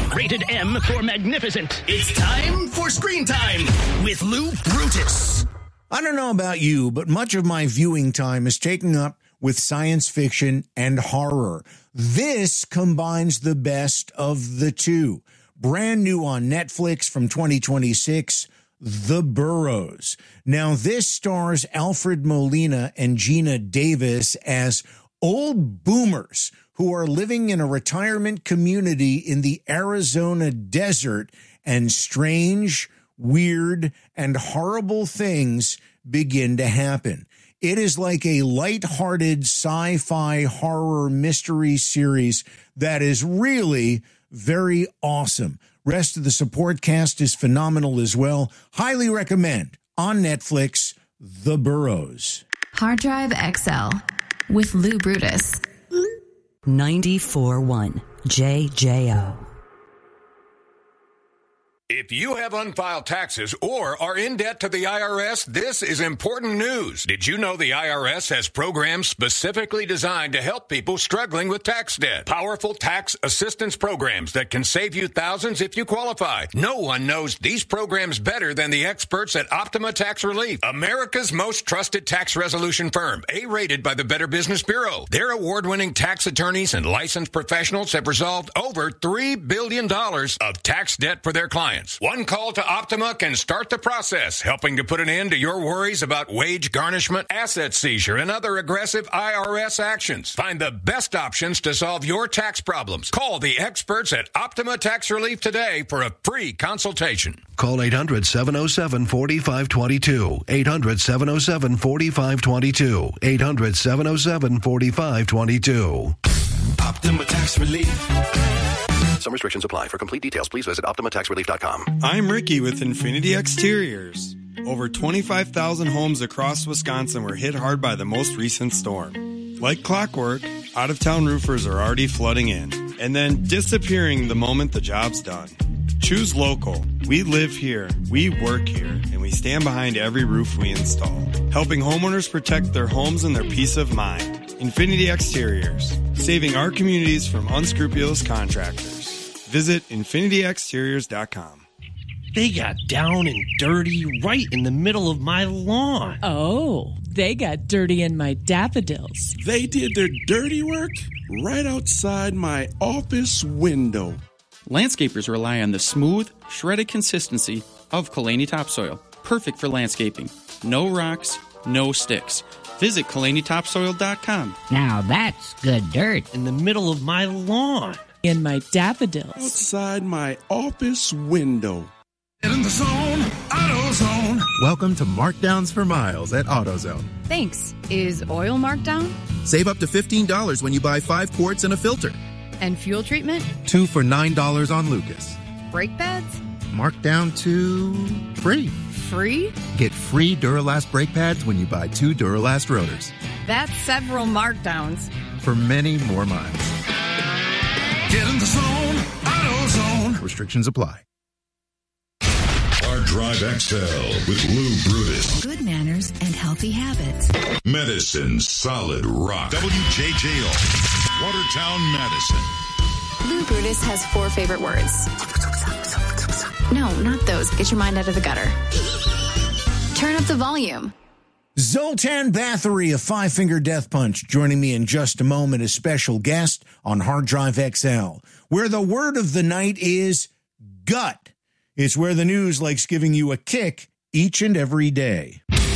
Rated M for magnificent. It's time for Screen Time with Lou Brutus. I don't know about you, but much of my viewing time is taken up with science fiction and horror. This combines the best of the two. Brand new on Netflix from 2026, The Burrows. Now, this stars Alfred Molina and Gina Davis as old boomers who are living in a retirement community in the Arizona desert, and strange, weird, and horrible things begin to happen. It is like a lighthearted sci-fi horror mystery series that is really very awesome. Rest of the support cast is phenomenal as well. Highly recommend on Netflix, The Burrows. Hard Drive XL with Lou Brutus. 94.1 JJO. If you have unfiled taxes or are in debt to the IRS, this is important news. Did you know the IRS has programs specifically designed to help people struggling with tax debt? Powerful tax assistance programs that can save you thousands if you qualify. No one knows these programs better than the experts at Optima Tax Relief, America's most trusted tax resolution firm, A-rated by the Better Business Bureau. Their award-winning tax attorneys and licensed professionals have resolved over $3 billion of tax debt for their clients. One call to Optima can start the process, helping to put an end to your worries about wage garnishment, asset seizure, and other aggressive IRS actions. Find the best options to solve your tax problems. Call the experts at Optima Tax Relief today for a free consultation. Call 800-707-4522. 800-707-4522. 800-707-4522. Optima Tax Relief. Some restrictions apply. For complete details, please visit OptimaTaxRelief.com. I'm Ricky with Infinity Exteriors. Over 25,000 homes across Wisconsin were hit hard by the most recent storm. Like clockwork, out-of-town roofers are already flooding in and then disappearing the moment the job's done. Choose local. We live here, we work here, and we stand behind every roof we install, helping homeowners protect their homes and their peace of mind. Infinity Exteriors, saving our communities from unscrupulous contractors. Visit infinityexteriors.com. They got down and dirty right in the middle of my lawn. Oh, they got dirty in my daffodils. They did their dirty work right outside my office window. Landscapers rely on the smooth, shredded consistency of Kalani topsoil. Perfect for landscaping. No rocks, no sticks. Visit KalaniTopsoil.com. Now that's good dirt. In the middle of my lawn. In my daffodils. Outside my office window. Get in the zone, AutoZone. Welcome to Markdowns for Miles at AutoZone. Thanks. Is oil marked down? Save up to $15 when you buy 5 quarts and a filter. And fuel treatment? 2 for $9 on Lucas. Brake pads? Marked down to free. Free? Get free Duralast brake pads when you buy 2 Duralast rotors. That's several markdowns. For many more miles. Get in the zone, AutoZone. Restrictions apply. Hard Drive XL with Lou Brutus. Good manners and healthy habits. Medicine Solid Rock. WJJO. Watertown, Madison. Lou Brutus has 4 favorite words. No, not those. Get your mind out of the gutter. Turn up the volume. Zoltan Bathory of Five Finger Death Punch joining me in just a moment as special guest on Hard Drive XL, where the word of the night is gut. It's where the news likes giving you a kick each and every day.